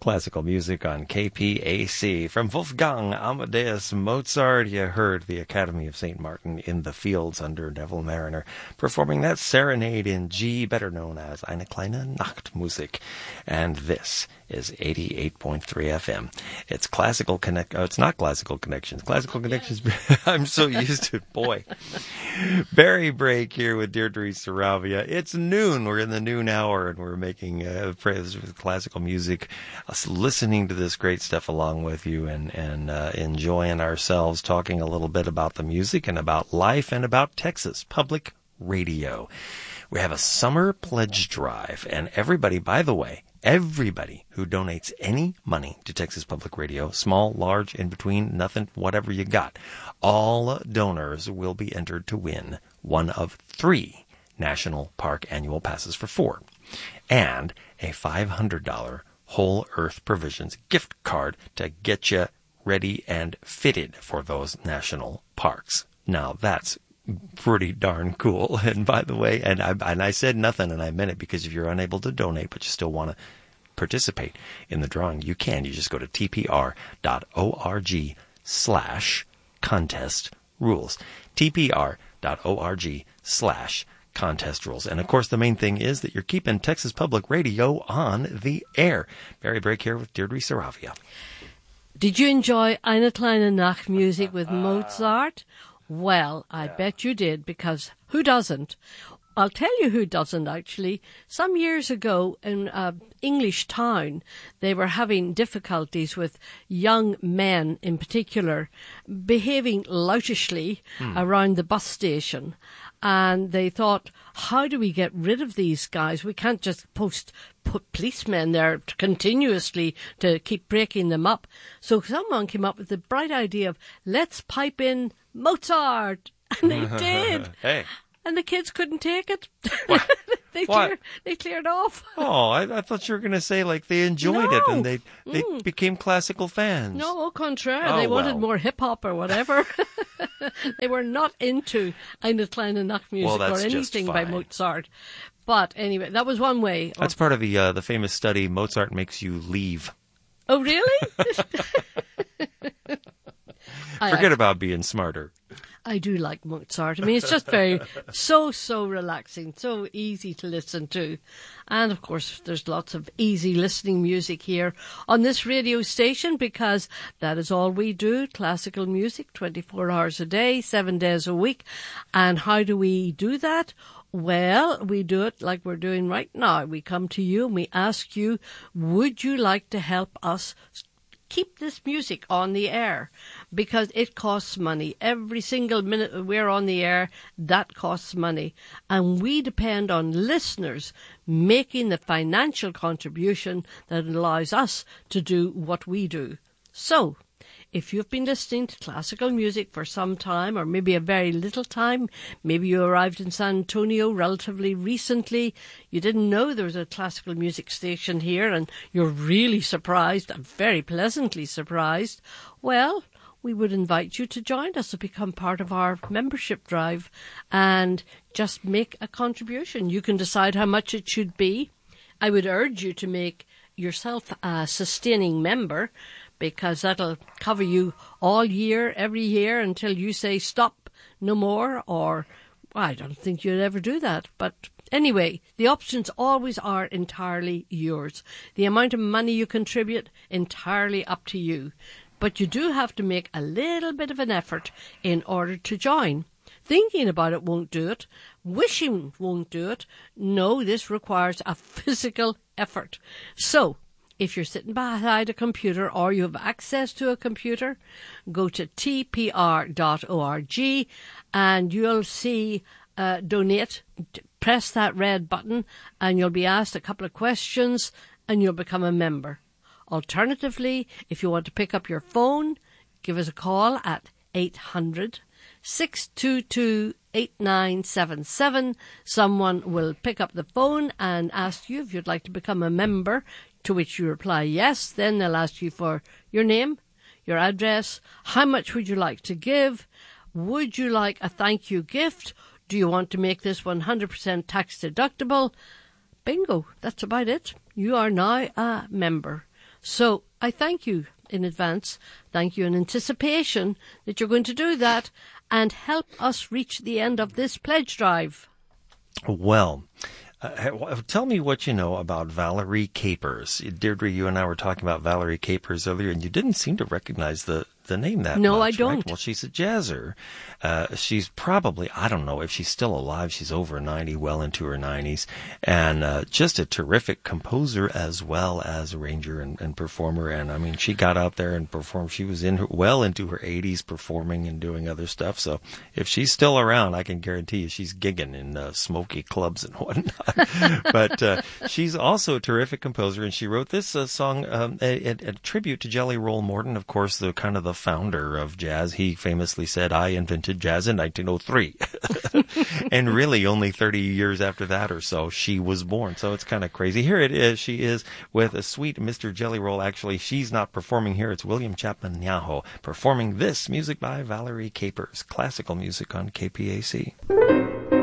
Classical music on KPAC. From Wolfgang Amadeus Mozart, you heard the Academy of St. Martin in the Fields under Neville Mariner performing that serenade in G, better known as Eine kleine Nachtmusik. And this is 88.3 FM. It's Classical Connect. Oh, it's not Classical Connections. Classical Connections. I'm so used to it. Boy. Barry Break here with Deirdre Saravia. It's noon. We're in the noon hour, and we're making prayers with classical music, us listening to this great stuff along with you, and enjoying ourselves, talking a little bit about the music and about life and about Texas Public Radio. We have a summer pledge drive, and everybody, by the way, everybody who donates any money to Texas Public Radio, small, large, in between, nothing, whatever you got, all donors will be entered to win one of 3 National Park annual passes for 4 and a $500 Whole Earth Provisions gift card to get you ready and fitted for those national parks. Now, that's pretty darn cool. And by the way, and I said nothing, and I meant it, because if you're unable to donate but you still want to participate in the drawing, you can. You just go to tpr.org/contest rules. tpr.org/contest rules. And of course, the main thing is that you're keeping Texas Public Radio on the air. Barry Break here with Deirdre Saravia. Did you enjoy Eine kleine Nachtmusik with Mozart? Well, I bet you did, because who doesn't? I'll tell you who doesn't, actually. Some years ago in English town, they were having difficulties with young men in particular behaving loutishly around the bus station. And they thought, how do we get rid of these guys? We can't just put policemen there continuously to keep breaking them up. So someone came up with the bright idea of, let's pipe in Mozart. And they did. Hey. And the kids couldn't take it. They cleared off. Oh, I thought you were going to say, like, they enjoyed it and they became classical fans. No, au contraire. Oh, they wanted more hip-hop or whatever. They were not into Eine kleine Nachtmusik or anything by Mozart. But anyway, that was one way. That's part of the famous study, Mozart Makes You Leave. Oh, really? Forget about being smarter. I do like Mozart. I mean, it's just so relaxing, so easy to listen to. And, of course, there's lots of easy listening music here on this radio station, because that is all we do, classical music, 24 hours a day, 7 days a week. And how do we do that? Well, we do it like we're doing right now. We come to you and we ask you, would you like to help us keep this music on the air? Because it costs money. Every single minute we're on the air, that costs money. And we depend on listeners making the financial contribution that allows us to do what we do. So, if you've been listening to classical music for some time, or maybe a very little time, maybe you arrived in San Antonio relatively recently, you didn't know there was a classical music station here, and you're really surprised, and very pleasantly surprised, well, we would invite you to join us to become part of our membership drive and just make a contribution. You can decide how much it should be. I would urge you to make yourself a sustaining member, because that'll cover you all year, every year, until you say stop, no more, or I don't think you'd ever do that. But anyway, the options always are entirely yours. The amount of money you contribute, entirely up to you. But you do have to make a little bit of an effort in order to join. Thinking about it won't do it. Wishing won't do it. No, this requires a physical effort. So, if you're sitting beside a computer or you have access to a computer, go to tpr.org and you'll see donate. Press that red button and you'll be asked a couple of questions and you'll become a member. Alternatively, if you want to pick up your phone, give us a call at 800-622-8977. Someone will pick up the phone and ask you if you'd like to become a member, to which you reply yes. Then they'll ask you for your name, your address, how much would you like to give, would you like a thank you gift, do you want to make this 100% tax deductible? Bingo, that's about it. You are now a member. So I thank you in advance, thank you in anticipation that you're going to do that and help us reach the end of this pledge drive. Well, tell me what you know about Valerie Capers. Deirdre, you and I were talking about Valerie Capers earlier, and you didn't seem to recognize the name that much. No, I don't. Right? Well, she's a jazzer. She's probably, I don't know if she's still alive. She's over 90, well into her 90s, and just a terrific composer as well as arranger and performer. And I mean, she got out there and performed. She was well into her 80s performing and doing other stuff. So if she's still around, I can guarantee you she's gigging in smoky clubs and whatnot. But she's also a terrific composer, and she wrote this song, a tribute to Jelly Roll Morton, of course, the kind of the founder of jazz. He famously said, "I invented jazz in 1903." And really only 30 years after that or so, she was born. So it's kind of crazy. Here it is. She is with a sweet Mr. Jelly Roll. Actually, she's not performing here. It's William Chapman Nyaho performing this music by Valerie Capers. Classical music on KPAC.